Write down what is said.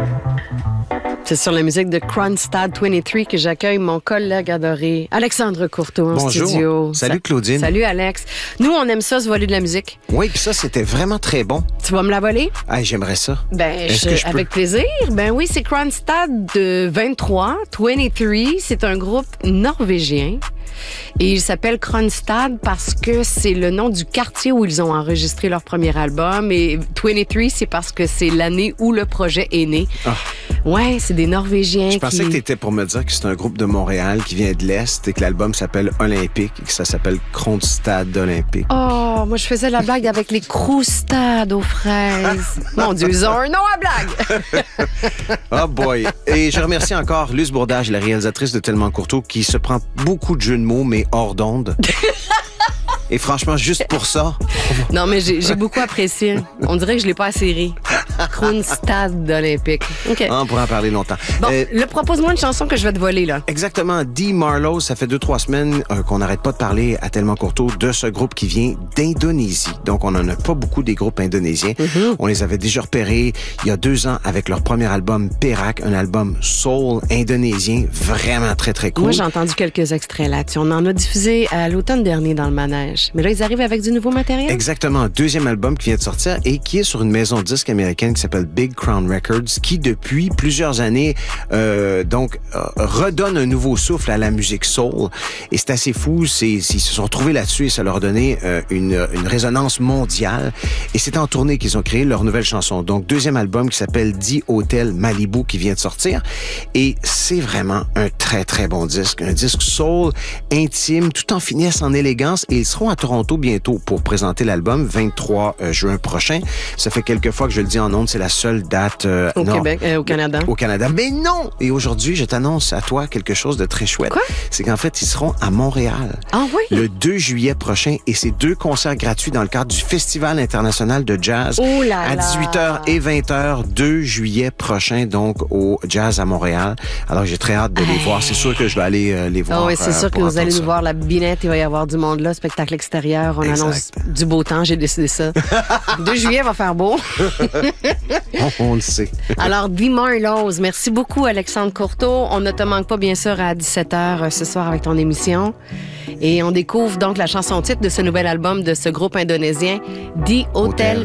C'est sur la musique de Kronstadt 23 que j'accueille mon collègue adoré, Alexandre Courteau, en Bonjour. studio. Salut Claudine. Salut Alex. Nous, on aime ça, se voler de la musique. Oui, puis ça, c'était vraiment très bon. Tu vas me la voler? Ah, j'aimerais ça. Ben, avec plaisir. Ben oui, c'est Kronstadt de 23. C'est un groupe norvégien. Et il s'appelle Kronstadt parce que c'est le nom du quartier où ils ont enregistré leur premier album. Et 23, c'est parce que c'est l'année où le projet est né. Ah. Ouais, c'est des Norvégiens. Je pensais que t'étais pour me dire que c'est un groupe de Montréal qui vient de l'Est et que l'album s'appelle Olympique et que ça s'appelle Kronstadt Olympique. Oh, moi je faisais la blague avec les croustades aux fraises. Mon Dieu, ils ont un nom à blague. Oh boy. Et je remercie encore Luce Bourdage, la réalisatrice de Tellement Courteau, qui se prend beaucoup de jeux de mots, mais hors d'onde. Et franchement, juste pour ça... Non, mais j'ai beaucoup apprécié. On dirait que je l'ai pas assez ri. Kronstadt Olympique. OK. On pourra en parler longtemps. Bon, propose-moi une chanson que je vais te voler, là. Exactement. Dee Marlowe, ça fait 2-3 semaines qu'on n'arrête pas de parler à Tellement Courteau de ce groupe qui vient d'Indonésie. Donc, on n'en a pas beaucoup des groupes indonésiens. Mm-hmm. On les avait déjà repérés il y a 2 ans avec leur premier album, Perak, un album soul indonésien, vraiment très, très cool. Moi, j'ai entendu quelques extraits là-dessus. On en a diffusé à l'automne dernier dans le manège. Mais là, ils arrivent avec du nouveau matériel? Exactement. 2e album qui vient de sortir et qui est sur une maison de disques américaine qui s'appelle Big Crown Records, qui depuis plusieurs années redonne un nouveau souffle à la musique soul. Et c'est assez fou. Ils se sont retrouvés là-dessus et ça leur a donné une résonance mondiale. Et c'est en tournée qu'ils ont créé leur nouvelle chanson. Donc, 2e album qui s'appelle The Hotel Malibu qui vient de sortir. Et c'est vraiment un très, très bon disque. Un disque soul, intime, tout en finesse, en élégance. Et ils seront à Toronto bientôt pour présenter l'album, 23 juin prochain. Ça fait quelques fois que je le dis en ondes, c'est la seule date... au Québec, au Canada. Au Canada. Mais non! Et aujourd'hui, je t'annonce à toi quelque chose de très chouette. Quoi? C'est qu'en fait, ils seront à Montréal. Ah oui? Le 2 juillet prochain. Et c'est 2 concerts gratuits dans le cadre du Festival international de jazz. Oh là à là. 18h et 20h, 2 juillet prochain, donc au Jazz à Montréal. Alors, j'ai très hâte de les voir. C'est sûr que je vais aller les voir. Ah oui, c'est sûr que vous allez nous voir la binette. Il va y avoir du monde là, spectacle extérieur. On annonce du beau temps. J'ai décidé ça. 2 juillet va faire beau. On le sait. Alors, Dee Marlowe, merci beaucoup, Alexandre Courteau. On ne te manque pas, bien sûr, à 17h ce soir avec ton émission. Et on découvre donc la chanson titre de ce nouvel album de ce groupe indonésien, The Hotel